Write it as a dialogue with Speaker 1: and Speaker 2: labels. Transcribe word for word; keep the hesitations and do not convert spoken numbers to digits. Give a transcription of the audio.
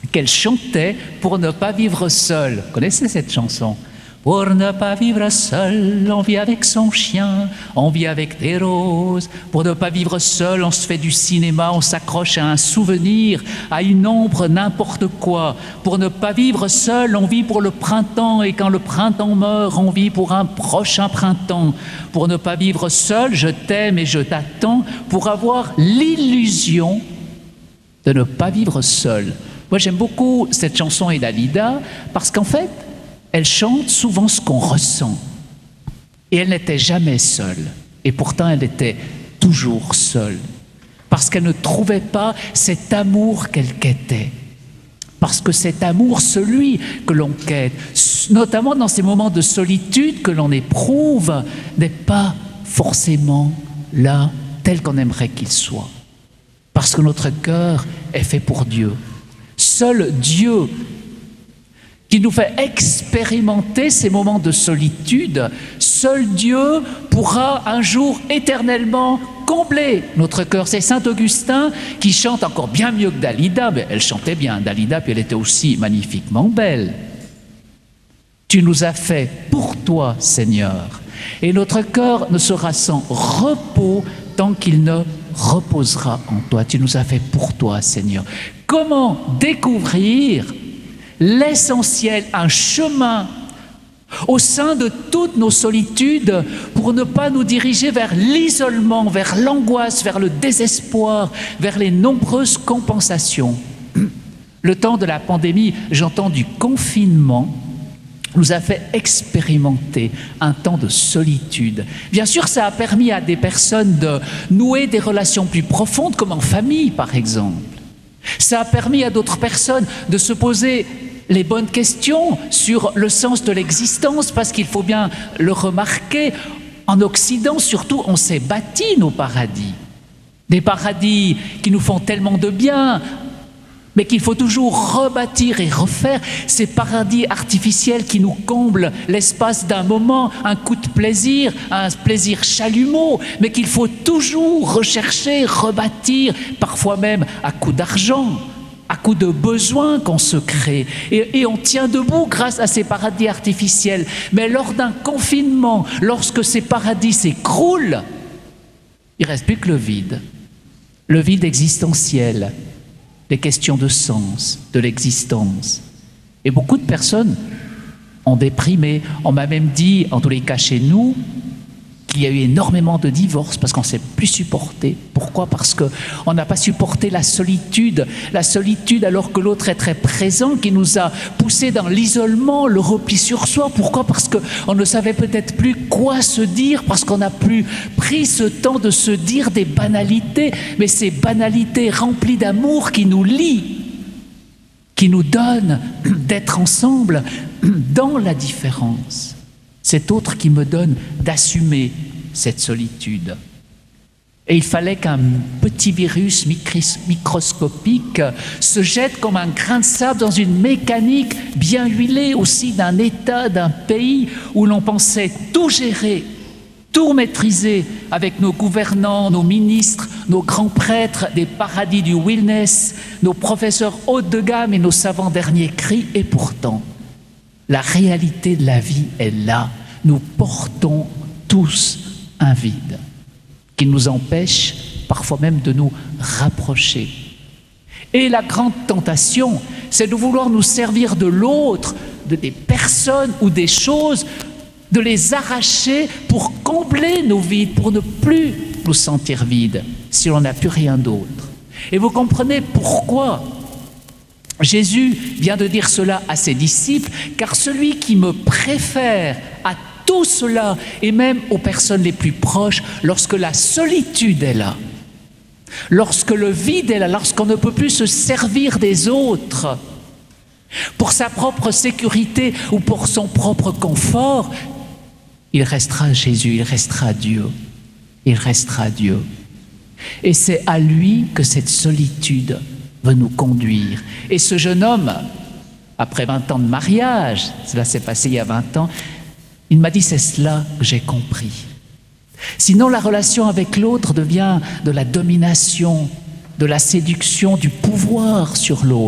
Speaker 1: qu'elle chantait pour ne pas vivre seule. Vous connaissez cette chanson? Pour ne pas vivre seul, on vit avec son chien, on vit avec des roses. Pour ne pas vivre seul, on se fait du cinéma, on s'accroche à un souvenir, à une ombre, n'importe quoi. Pour ne pas vivre seul, on vit pour le printemps, et quand le printemps meurt, on vit pour un prochain printemps. Pour ne pas vivre seul, je t'aime et je t'attends, pour avoir l'illusion de ne pas vivre seul. Moi, j'aime beaucoup cette chanson et Dalida, parce qu'en fait, elle chante souvent ce qu'on ressent. Et elle n'était jamais seule. Et pourtant, elle était toujours seule. Parce qu'elle ne trouvait pas cet amour qu'elle quêtait. Parce que cet amour, celui que l'on quête, notamment dans ces moments de solitude que l'on éprouve, n'est pas forcément là tel qu'on aimerait qu'il soit. Parce que notre cœur est fait pour Dieu. Seul Dieu, qui nous fait expérimenter ces moments de solitude, seul Dieu pourra un jour éternellement combler notre cœur. C'est saint Augustin qui chante encore bien mieux que Dalida, mais elle chantait bien, Dalida, puis elle était aussi magnifiquement belle. Tu nous as fait pour toi, Seigneur, et notre cœur ne sera sans repos tant qu'il ne reposera en toi. Tu nous as fait pour toi, Seigneur. Comment découvrir l'essentiel, un chemin au sein de toutes nos solitudes pour ne pas nous diriger vers l'isolement, vers l'angoisse, vers le désespoir, vers les nombreuses compensations. Le temps de la pandémie, j'entends du confinement, nous a fait expérimenter un temps de solitude. Bien sûr, ça a permis à des personnes de nouer des relations plus profondes, comme en famille, par exemple. Ça a permis à d'autres personnes de se poser les bonnes questions sur le sens de l'existence, parce qu'il faut bien le remarquer, en Occident surtout, on s'est bâti nos paradis. Des paradis qui nous font tellement de bien, mais qu'il faut toujours rebâtir et refaire. Ces paradis artificiels qui nous comblent l'espace d'un moment, un coup de plaisir, un plaisir chalumeau, mais qu'il faut toujours rechercher, rebâtir, parfois même à coup d'argent, à coup de besoins qu'on se crée. Et, et on tient debout grâce à ces paradis artificiels. Mais lors d'un confinement, lorsque ces paradis s'écroulent, il ne reste plus que le vide. Le vide existentiel, les questions de sens, de l'existence. Et beaucoup de personnes ont déprimé. On m'a même dit, en tous les cas chez nous, qu'il y a eu énormément de divorces parce qu'on ne s'est plus supporté. Pourquoi? Parce qu'on n'a pas supporté la solitude. La solitude alors que l'autre est très présent, qui nous a poussés dans l'isolement, le repli sur soi. Pourquoi? Parce qu'on ne savait peut-être plus quoi se dire, parce qu'on n'a plus pris ce temps de se dire des banalités, mais ces banalités remplies d'amour qui nous lient, qui nous donnent d'être ensemble dans la différence. Cet autre qui me donne d'assumer cette solitude. Et il fallait qu'un petit virus microscopique se jette comme un grain de sable dans une mécanique bien huilée aussi d'un État, d'un pays où l'on pensait tout gérer, tout maîtriser avec nos gouvernants, nos ministres, nos grands prêtres des paradis du wellness, nos professeurs haut de gamme et nos savants dernier cri. Et pourtant, la réalité de la vie est là. Nous portons tous un vide qui nous empêche parfois même de nous rapprocher. Et la grande tentation, c'est de vouloir nous servir de l'autre, de des personnes ou des choses, de les arracher pour combler nos vides, pour ne plus nous sentir vides si l'on n'a plus rien d'autre. Et vous comprenez pourquoi Jésus vient de dire cela à ses disciples, car celui qui me préfère à tout cela, et même aux personnes les plus proches, lorsque la solitude est là, lorsque le vide est là, lorsqu'on ne peut plus se servir des autres, pour sa propre sécurité ou pour son propre confort, il restera Jésus, il restera Dieu, il restera Dieu. Et c'est à lui que cette solitude veut nous conduire. Et ce jeune homme, après vingt ans de mariage, cela s'est passé il y a vingt ans, il m'a dit, c'est cela que j'ai compris. Sinon, la relation avec l'autre devient de la domination, de la séduction, du pouvoir sur l'autre.